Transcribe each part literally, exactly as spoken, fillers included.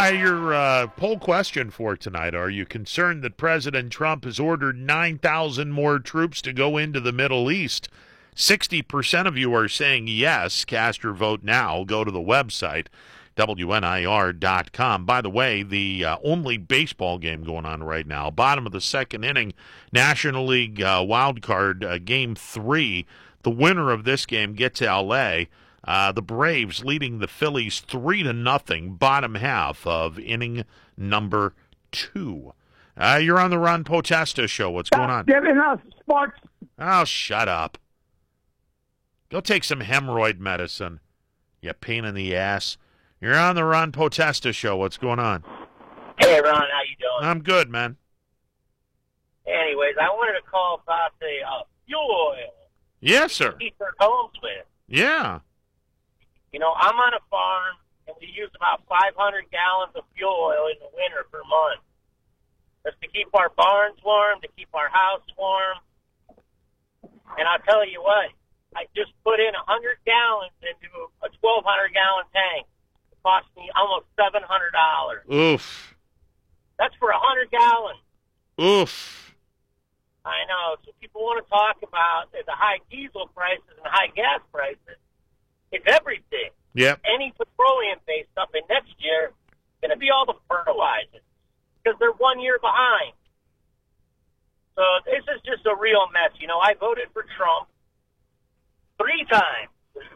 Uh, your uh, poll question for tonight, are you concerned that President Trump has ordered nine thousand more troops to go into the Middle East? sixty percent of you are saying yes. Cast your vote now. Go to the website, W N I R dot com. By the way, the uh, only baseball game going on right now, bottom of the second inning, National League uh, wild card, uh, game three. The winner of this game gets L A. Uh, the Braves leading the Phillies three to nothing, bottom half of inning number two. Uh, you're on the Ron Potesta show. What's going on? Giving us sports. Oh, shut up. Go take some hemorrhoid medicine, you pain in the ass. You're on the Ron Potesta show. What's going on? Hey, Ron, how you doing? I'm good, man. Anyways, I wanted to call about the uh, fuel oil. Yes, sir. Keep their homes with. Yeah. You know, I'm on a farm, and we use about five hundred gallons of fuel oil in the winter per month. That's to keep our barns warm, to keep our house warm. And I'll tell you what, I just put in one hundred gallons into a twelve hundred gallon tank. It cost me almost seven hundred dollars. Oof. That's for one hundred gallons. Oof. I know. So people want to talk about the high diesel prices and high gas prices. It's everything. Yep. Any petroleum-based stuff in next year is going to be all the fertilizers because they're one year behind. So this is just a real mess. You know, I voted for Trump three times.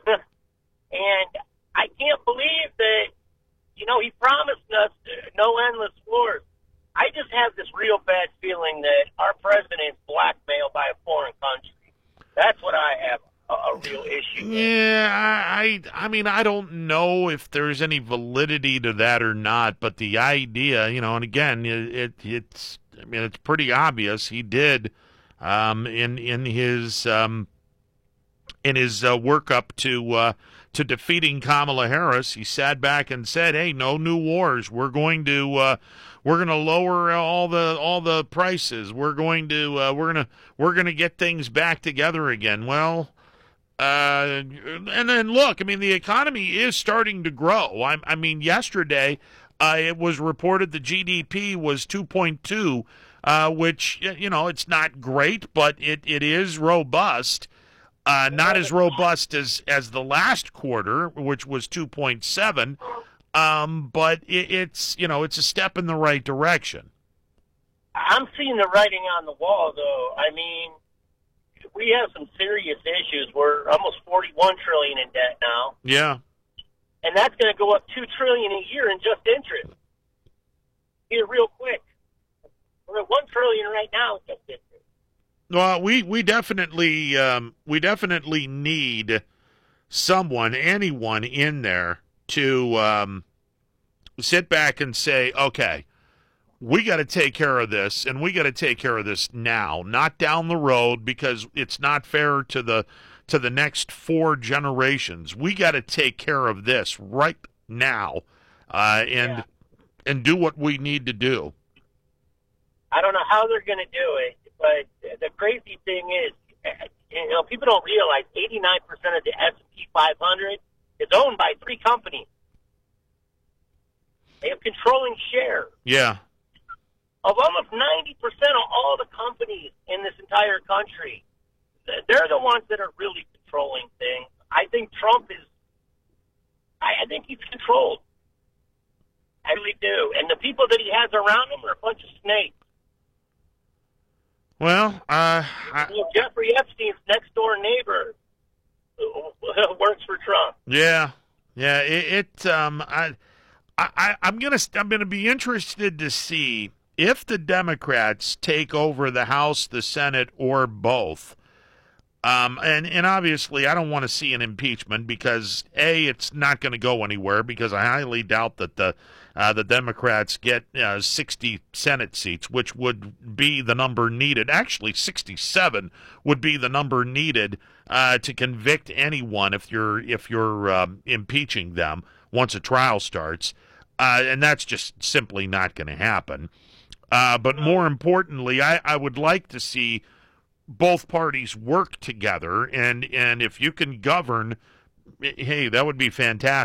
And I can't believe that, you know, he promised us no endless wars. I just have this real bad feeling that our president is blackmailed by a foreign country. That's what I have a, a real issue with. Yeah, I, I mean, I don't know if there's any validity to that or not, but the idea, you know, and again, it, it it's, I mean, it's pretty obvious he did um, in in his um, in his uh, workup to uh, to defeating Kamala Harris. He sat back and said, "Hey, no new wars. We're going to uh, we're going to lower all the all the prices. We're going to uh, we're going to we're going to get things back together again." Well. Uh, and then look, I mean, the economy is starting to grow. I, I mean, yesterday uh, it was reported the G D P was two point two, uh, which, you know, it's not great, but it, it is robust. Uh, not as robust as, as the last quarter, which was two point seven, um, but it, it's, you know, it's a step in the right direction. I'm seeing the writing on the wall, though. I mean, we have some serious issues. We're almost forty-one trillion dollars in debt now. Yeah. And that's going to go up two trillion dollars a year in just interest. Here real quick. We're at one trillion dollars right now in just interest. Well, we, we definitely um, we definitely need someone, anyone in there to um, sit back and say, okay, we got to take care of this, and we got to take care of this now, not down the road, because it's not fair to the to the next four generations. We got to take care of this right now, uh, and yeah. and do what we need to do. I don't know how they're going to do it, but the crazy thing is, you know, people don't realize eighty-nine percent of the S and P five hundred is owned by three companies. They have controlling shares. Yeah. Of almost ninety percent of all the companies in this entire country, they're the ones that are really controlling things. I think Trump is, I, I think he's controlled. I really do. And the people that he has around him are a bunch of snakes. Well, uh, I, well, Jeffrey Epstein's next door neighbor works for Trump. Yeah, yeah. It, it um, I, I, I'm gonna, I'm gonna be interested to see if the Democrats take over the House, the Senate, or both. Um, and, and obviously, I don't want to see an impeachment because, A, it's not going to go anywhere because I highly doubt that the uh, the Democrats get uh, sixty Senate seats, which would be the number needed. Actually, sixty-seven would be the number needed uh, to convict anyone if you're if you're um, impeaching them once a trial starts. Uh, and that's just simply not going to happen. Uh, but more importantly, I, I would like to see both parties work together, and, and if you can govern, hey, that would be fantastic.